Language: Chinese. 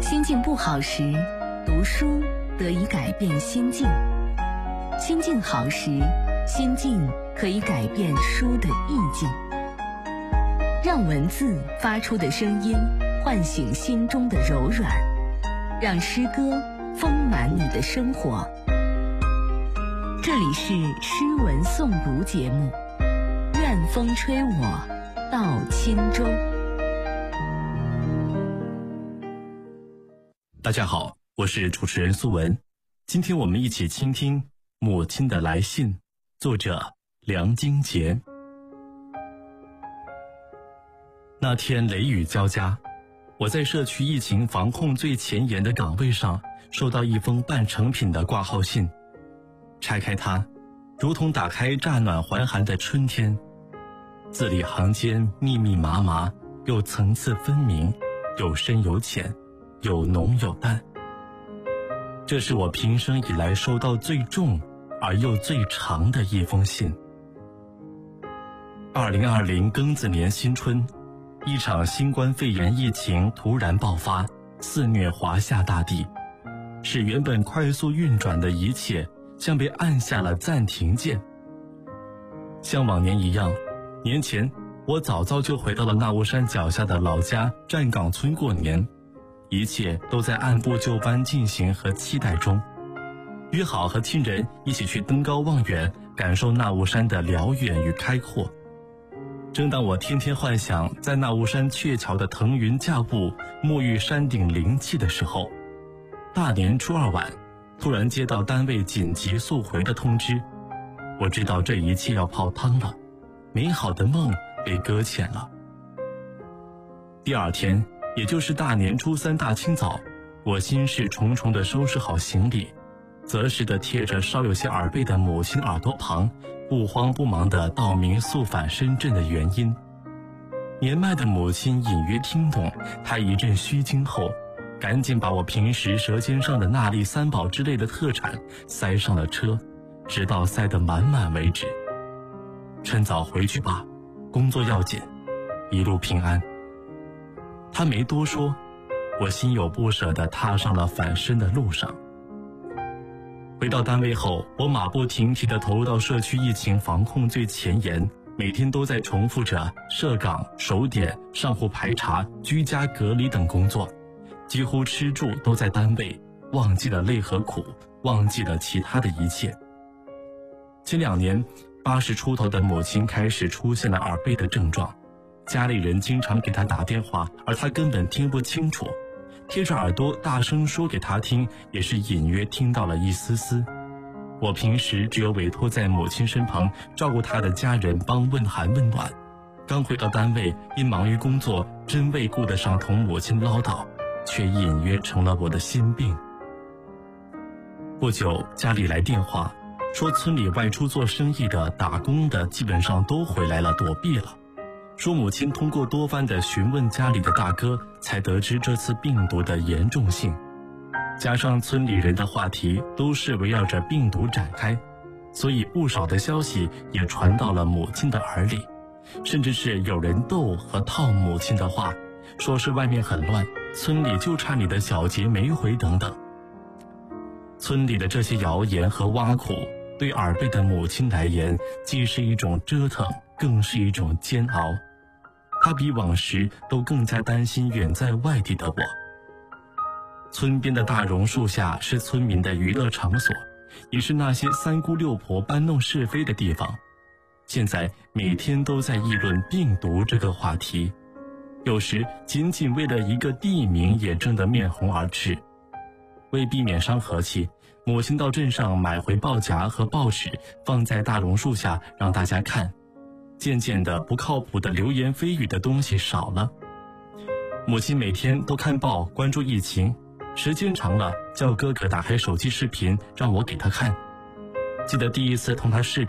心境不好时，读书得以改变心境；心境好时，心境可以改变书的意境。让文字发出的声音唤醒心中的柔软，让诗歌丰满你的生活。这里是诗文诵读节目，愿风吹我到轻舟。 大家好，我是主持人苏文。今天我们一起倾听母亲的来信，作者梁金杰。那天雷雨交加，我在社区疫情防控最前沿的岗位上，收到一封半成品的挂号信。拆开它，如同打开乍暖还寒的春天，字里行间密密麻麻，又层次分明，有深有浅，有浓有淡。这是我平生以来收到最重而又最长的一封信。2020庚子年新春，一场新冠肺炎疫情突然爆发，肆虐华夏大地，使原本快速运转的一切像被按下了暂停键。像往年一样，年前我早就回到了纳雾山脚下的老家站岗村过年，一切都在按部就班进行和期待中。约好和亲人一起去登高望远，感受纳雾山的辽远与开阔。正当我天天幻想在纳雾山鹊桥的腾云驾雾，沐浴山顶灵气的时候，大年初二晚突然接到单位紧急速回的通知，我知道这一切要泡汤了，美好的梦被搁浅了。第二天，也就是大年初三大清早，我心事重重地收拾好行李，择时地贴着稍有些耳背的母亲耳朵旁，不慌不忙地道明速返深圳的原因。年迈的母亲隐约听懂，她一阵虚惊后，赶紧把我平时舌尖上的纳利三宝之类的特产塞上了车，直到塞得满满为止。趁早回去吧，工作要紧，一路平安。他没多说，我心有不舍地踏上了返深的路上。回到单位后，我马不停蹄地投入到社区疫情防控最前沿，每天都在重复着设岗、守点、上户排查、居家隔离等工作，几乎吃住都在单位，忘记了累和苦，忘记了其他的一切。前2年，80出头的母亲开始出现了耳背的症状，家里人经常给她打电话，而她根本听不清楚，贴着耳朵大声说给她听，也是隐约听到了一丝丝。我平时只有委托在母亲身旁照顾她的家人帮问寒问暖，刚回到单位，因忙于工作，真未顾得上同母亲唠叨，却隐约成了我的心病。不久，家里来电话，说村里外出做生意的、打工的基本上都回来了，躲避了。说母亲通过多番的询问家里的大哥，才得知这次病毒的严重性。加上村里人的话题都是围绕着病毒展开，所以不少的消息也传到了母亲的耳里，甚至是有人逗和套母亲的话，说是外面很乱，村里就差你的小节没回等等。村里的这些谣言和挖苦，对耳背的母亲来言，既是一种折腾，更是一种煎熬。她比往时都更加担心远在外地的我。村边的大榕树下是村民的娱乐场所，也是那些三姑六婆搬弄是非的地方。现在每天都在议论病毒这个话题，有时仅仅为了一个地名也争得面红耳赤。为避免伤和气，母亲到镇上买回报夹和报纸，放在大榕树下让大家看。渐渐的，不靠谱的流言蜚语的东西少了。母亲每天都看报，关注疫情，时间长了，叫哥哥打开手机视频，让我给他看。记得第一次同他视频